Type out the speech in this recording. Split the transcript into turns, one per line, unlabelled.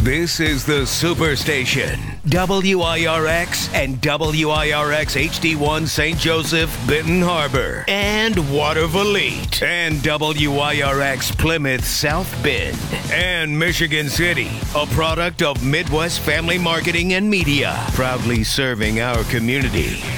This is the Superstation. WIRX and WIRX HD1 St. Joseph, Benton Harbor, and Watervliet, and WIRX Plymouth South Bend, and Michigan City, a product of Midwest Family Marketing and Media, proudly serving our community.